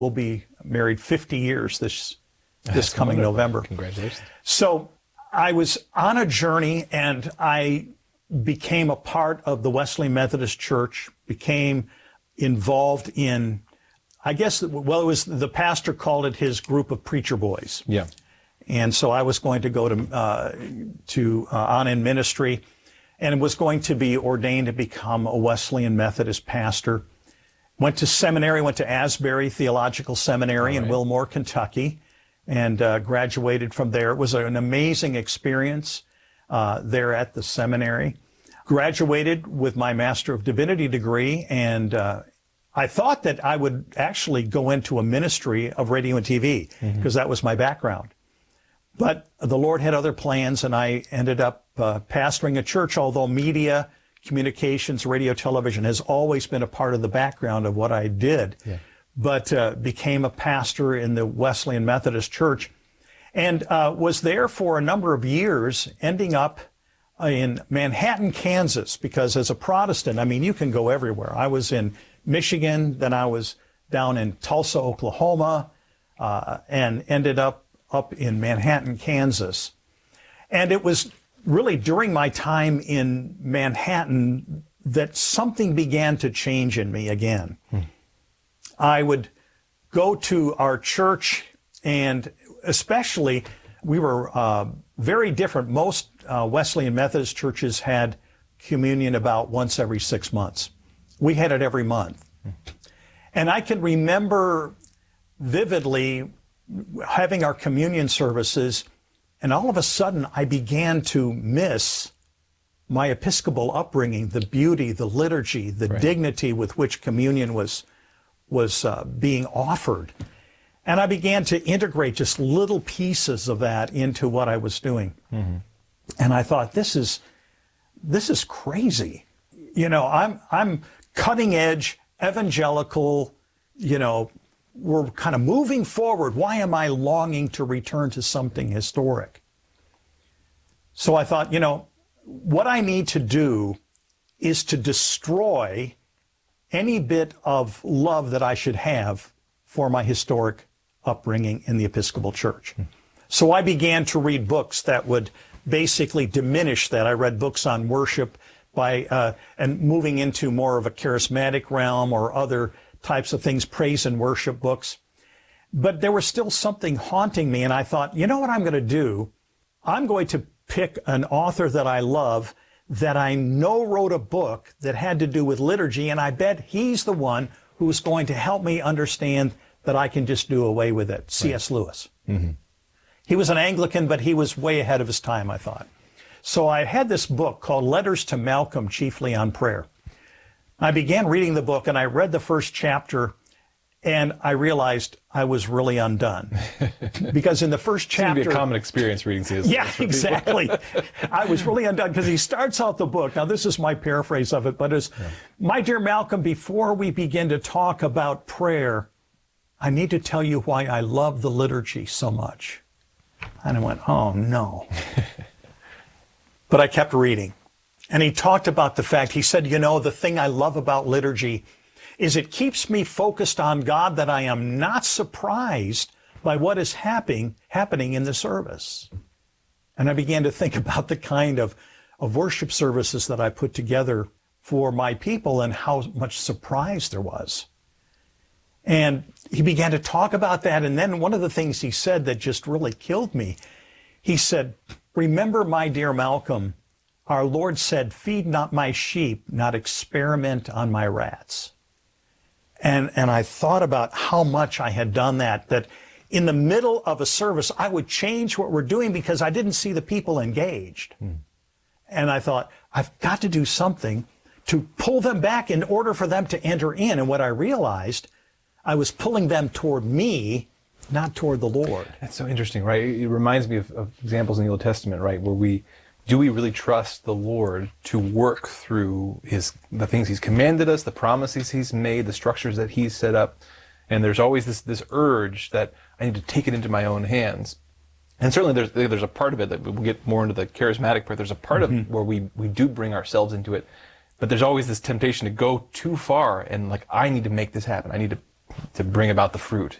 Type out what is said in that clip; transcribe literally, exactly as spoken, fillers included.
We'll be married fifty years this this That's coming wonderful. November. Congratulations. So I was on a journey, and I became a part of the Wesleyan Methodist Church, became involved in, I guess, well, it was, the pastor called it his group of preacher boys. Yeah. And so I was going to go to, uh, to uh, on in ministry, and was going to be ordained to become a Wesleyan Methodist pastor. Went to seminary, went to Asbury Theological Seminary in Wilmore, Kentucky, and uh, graduated from there. It was an amazing experience uh, there at the seminary. Graduated with my Master of Divinity degree, and uh, I thought that I would actually go into a ministry of radio and T V, because mm-hmm. that was my background. But the Lord had other plans, and I ended up uh, pastoring a church, although media, communications, radio, television has always been a part of the background of what I did. Yeah. But uh, became a pastor in the Wesleyan Methodist Church, and uh, was there for a number of years, ending up in Manhattan, Kansas, because as a Protestant, I mean, you can go everywhere. I was in Michigan, then I was down in Tulsa, Oklahoma, uh, and ended up up in Manhattan, Kansas. And it was really during my time in Manhattan that something began to change in me again. Hmm. I would go to our church, and especially we were uh, very different. Most uh, Wesleyan Methodist churches had communion about once every six months. We had it every month. Hmm. And I can remember vividly having our communion services, and all of a sudden I began to miss my Episcopal upbringing, the beauty, the liturgy, the right. dignity with which communion was was uh, being offered. And I began to integrate just little pieces of that into what I was doing. Mm-hmm. And I thought, this is this is crazy. You know, I'm I'm cutting edge, evangelical, you know, we're kind of moving forward. Why am I longing to return to something historic? So I thought, you know, what I need to do is to destroy any bit of love that I should have for my historic upbringing in the Episcopal Church. Hmm. So I began to read books that would basically diminish that. I read books on worship by uh, and moving into more of a charismatic realm or other types of things, praise and worship books. But there was still something haunting me, and I thought, you know what I'm going to do? I'm going to pick an author that I love, that I know wrote a book that had to do with liturgy, and I bet he's the one who's going to help me understand that I can just do away with it. C S. Lewis. Mm-hmm. He was an Anglican, but he was way ahead of his time, I thought. So I had this book called Letters to Malcolm, Chiefly on Prayer. I began reading the book, and I read the first chapter, and I realized I was really undone. Because in the first chapter... It seems to be a common experience reading C S. Yeah, exactly. I was really undone, because he starts out the book, now this is my paraphrase of it, but it's, yeah. My dear Malcolm, before we begin to talk about prayer, I need to tell you why I love the liturgy so much. And I went, oh no. But I kept reading. And he talked about the fact, he said, you know, the thing I love about liturgy is it keeps me focused on God, that I am not surprised by what is happening happening in the service. And I began to think about the kind of, of worship services that I put together for my people and how much surprise there was. And he began to talk about that. And then one of the things he said that just really killed me, he said, remember, my dear Malcolm, our Lord said, feed not my sheep, not experiment on my rats. And, and I thought about how much I had done that, that in the middle of a service, I would change what we're doing because I didn't see the people engaged. Hmm. And I thought, I've got to do something to pull them back in order for them to enter in. And what I realized, I was pulling them toward me, not toward the Lord. That's so interesting, right? It reminds me of, of examples in the Old Testament, right, where we do we really trust the Lord to work through his the things he's commanded us, the promises he's made, the structures that he's set up? And there's always this this urge that I need to take it into my own hands. And certainly there's there's a part of it that we'll get more into the charismatic part. There's a part mm-hmm. of it where we we do bring ourselves into it, but there's always this temptation to go too far and like I need to make this happen. I need to to bring about the fruit